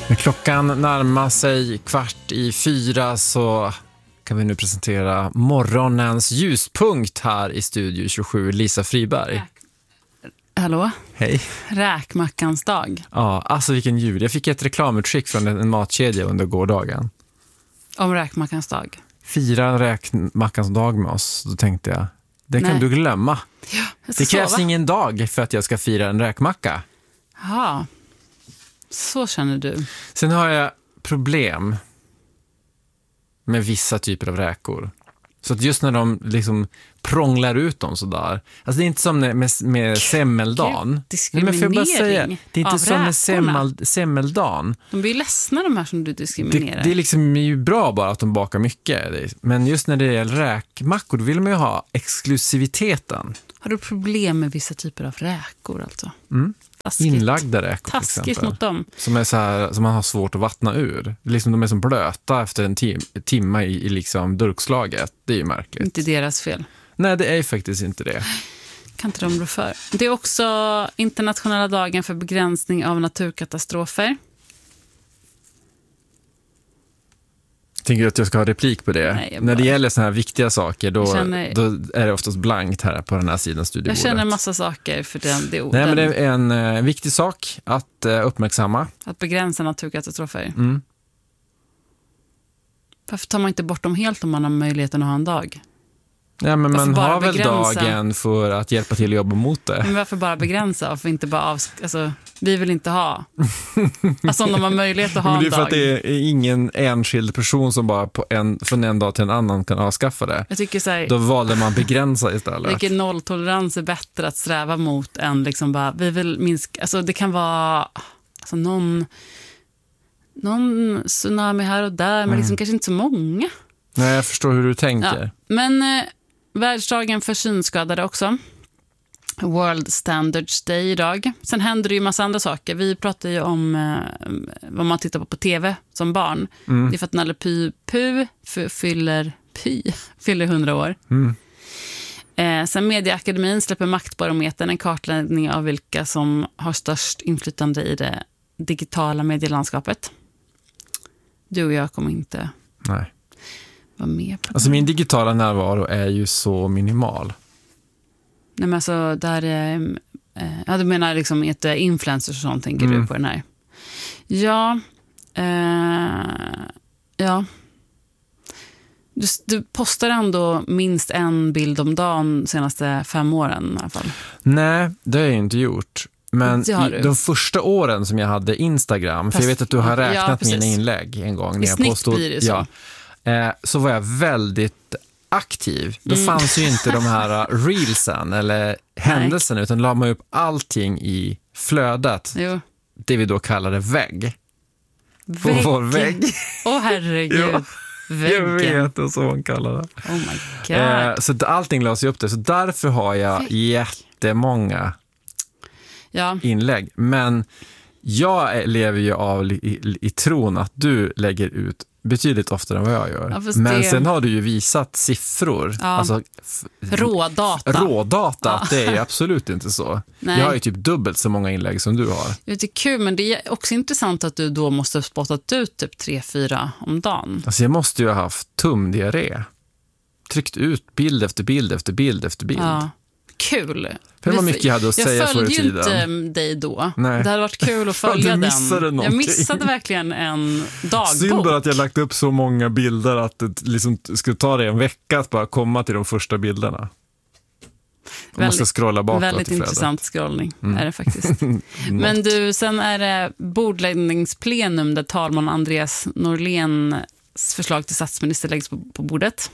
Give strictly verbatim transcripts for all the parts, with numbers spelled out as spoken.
När klockan närmar sig kvart i fyra så kan vi nu presentera morgonens ljuspunkt här i Studio tjugosju, Lisa Friberg. Hallå? Hej. Räkmackans dag. Ja, alltså vilken ljud. Jag fick ett reklamutskick från en matkedja under gårdagen. Om räkmackans dag. Fira räkmackans dag med oss, då tänkte jag. Det kan Nej. du glömma. Ja, det krävs sova. ingen dag för att jag ska fira en räkmacka. Ja, så känner du. Sen har jag problem med vissa typer av räkor. Så att just när de liksom prånglar ut dem sådär. Alltså det är inte som med, med semmeldagen. Diskriminering. Nej, men får jag bara säga, det är inte av som med räkorna. semmel, semmeldagen. De blir ju ledsna de här som du diskriminerar. Det, det är liksom ju bra bara att de bakar mycket. Men just när det gäller räkmackor, då vill man ju ha exklusiviteten. Har du problem med vissa typer av räkor alltså? Mm. Taskigt. Inlagda räkor till Taskigt exempel. mot dem. Som är så här, som man har svårt att vattna ur. Liksom de är som blöta efter en tim- timma i, i liksom durkslaget. Det är ju märkligt. Inte deras fel. Nej, det är ju faktiskt inte det. Kan inte de rå för. Det är också internationella dagen för begränsning av naturkatastrofer. Tänker du att jag ska ha replik på det? Nej, jag När det bara- gäller såna här viktiga saker, då, känner- då är det oftast blankt här på den här sidan Jag studiobordet. känner en massa saker för den, det, Nej, men det är en eh, viktig sak att eh, uppmärksamma. att begränsa naturkatastrofer. Mm. Varför tar man inte bort dem helt om man har möjligheten att ha en dag? Ja, men Varför man bara har väl begränsa? dagen för att hjälpa till att jobba mot det. Men varför bara begränsa? Varför inte bara av, alltså, vi vill inte ha. Alltså om de har möjlighet att ha Men det är en för dag. att det är ingen enskild person som bara på en, från en dag till en annan kan avskaffa det. Jag tycker så här, Då valde man begränsa jag istället. tycker nolltolerans är bättre att sträva mot än liksom bara, vi vill minska, alltså det kan vara alltså någon, någon tsunami här och där, men liksom kanske inte så många. Nej, jag förstår hur du tänker. Ja. Men eh, världsdagen för synskadade också. World Standards Day idag. Sen händer det ju massa andra saker. Vi pratar ju om eh, vad man tittar på på tv som barn. Mm. Det är för att Nalle Puh Puh f- fyller, Py, fyller hundra år. Mm. Eh, sen Mediaakademin släpper Maktbarometern, en kartläggning av vilka som har störst inflytande i det digitala medielandskapet. Du och jag kommer inte Nej. vara med på det. Alltså min digitala närvaro är ju så minimal. Nej, men alltså där eh, eh, ja, du menar liksom ett eh, influencers och sånt, tänker Mm. du på den här? Ja. Eh, ja. Du, du postar ändå minst en bild om dagen de senaste fem åren i alla fall. Nej, det har jag inte gjort. Men Det har i du. de första åren som jag hade Instagram, för Fast- jag vet att du har ja, räknat precis. mina inlägg en gång. I när jag snitt påstod, blir det så. Ja, eh, så var jag väldigt aktiv. Då Mm. fanns ju inte de här uh, reelsen eller händelserna, utan la man upp allting i flödet. Jo. Det vi då kallade vägg. På Vägg. vår vägg. Åh herregud. Ja. Jag Väggen. vet, det är så man kallar det. Oh my god. Eh, så att allting lades ju upp där. Så därför har jag jättemånga Ja. inlägg. Men jag lever ju av i, i, i tron att du lägger ut betydligt oftare än vad jag gör. Ja, fast Men det- sen har du ju visat siffror. Ja. Alltså f- Rådata. rådata. Ja. Att det är ju absolut inte så. Nej. Jag har ju typ dubbelt så många inlägg som du har. Jag tycker det är kul, men det är också intressant att du då måste ha spottat ut typ tre, fyra om dagen. Alltså jag måste ju ha haft tumdiarré. Tryckt ut bild efter bild efter bild efter bild. Ja. Kul. För vad mycket jag hade att säga förr i följde ju tiden. inte um, dig då. Nej. Det hade varit kul att följa Du missade den. Jag någonting. missade verkligen en dagbok. Synd bara att jag lagt upp så många bilder att det liksom skulle ta dig en vecka att bara komma till de första bilderna. Jag måste scrolla bakåt Väldigt i flödet. intressant scrollning Mm. är det faktiskt. Men du, sen är det bordläggningsplenum där talman Andreas Norléns förslag till statsminister läggs på, på bordet.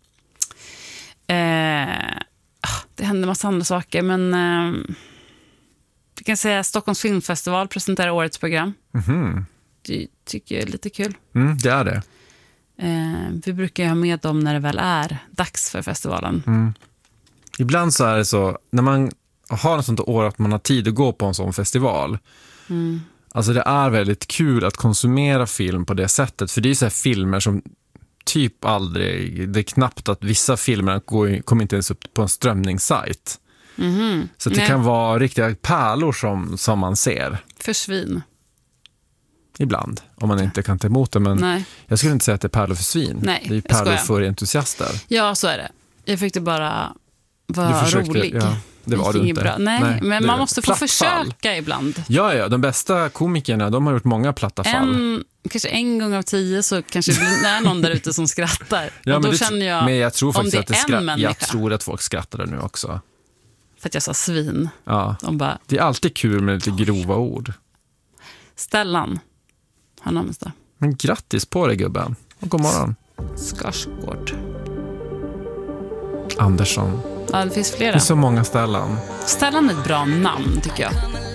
Eh, det händer massa andra saker, men eh, vi kan säga att Stockholms filmfestival presenterar årets program. Mhm. Det tycker jag är lite kul. Mm, det är det. Eh, vi brukar ju ha med dem när det väl är dags för festivalen. Mm. Ibland så är det så, när man har ett sånt år att man har tid att gå på en sån festival. Mm. Alltså det är väldigt kul att konsumera film på det sättet. För det är ju så här filmer som typ aldrig, det är knappt att vissa filmer går, kommer inte ens upp på en strömningssajt. Mhm. Så att det Nej. kan vara riktiga pärlor som, som man ser. Försvin. ibland, om man inte kan ta emot det. Men Nej. jag skulle inte säga att det är pärlor för svin. Nej, det är ju jag pärlor skojar. för entusiaster. Ja, så är det. Jag fick det bara vara Du försökte, rolig. ja, det var gick du inget inte. bra. Nej, Nej, men det- man måste få platt fall. försöka ibland. Ja, ja, de bästa komikerna, de har gjort många platta fall. En, kanske en gång av tio så kanske det är någon där ute som skrattar. Ja, och men då det, känner jag, men jag tror om faktiskt det att det är en skratt, människa, jag tror att folk skrattar nu också. för att jag sa svin, Ja. de bara, Det är alltid kul med lite grova ord. Stellan har namnsdag. Men grattis på dig, gubben. Och god morgon. Skarsgård. Andersson. Ja, det finns Det flera. är så många ställen. Stellan är ett bra namn, tycker jag.